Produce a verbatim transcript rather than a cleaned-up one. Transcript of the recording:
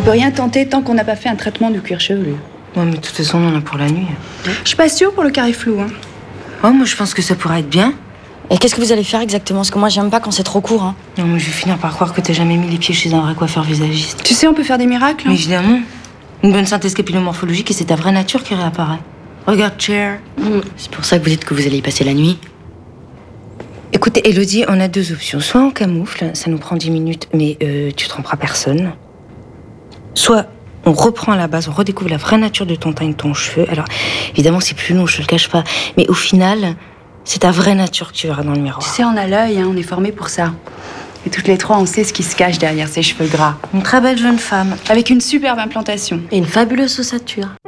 peut rien tenter tant qu'on n'a pas fait un traitement du cuir chevelu. Ouais, mais de toute façon, on en a pour la nuit. Je suis pas sûre pour le carré flou, hein. Oh, moi, je pense que ça pourrait être bien. Et qu'est-ce que vous allez faire exactement? Parce que moi, j'aime pas quand c'est trop court, hein. Non, mais je vais finir par croire que t'as jamais mis les pieds chez un vrai coiffeur visagiste. Tu sais, on peut faire des miracles, hein. Mais évidemment. Une bonne synthèse capillomorphologique et c'est ta vraie nature qui réapparaît. Regarde, Cher. Mmh. C'est pour ça que vous dites que vous allez y passer la nuit? Écoute, Élodie, on a deux options. Soit on camoufle, ça nous prend dix minutes, mais euh, tu tromperas personne. Soit on reprend à la base, on redécouvre la vraie nature de ton teint et de ton cheveu. Alors, évidemment, c'est plus long, je te le cache pas. Mais au final, c'est ta vraie nature que tu verras dans le miroir. Tu sais, on a l'œil, hein, on est formés pour ça. Et toutes les trois, on sait ce qui se cache derrière ces cheveux gras. Une très belle jeune femme. Avec une superbe implantation. Et une fabuleuse ossature.